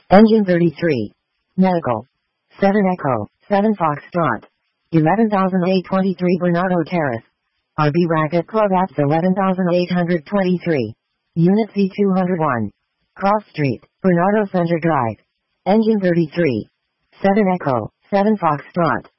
Engine 33. Medical. 7 Echo, 7 Foxtrot. 11,823 Bernardo Terrace. RB Racket Club Apps 11,823. Unit C201. Cross Street, Bernardo Center Drive. Engine 33. 7 Echo, 7 Foxtrot.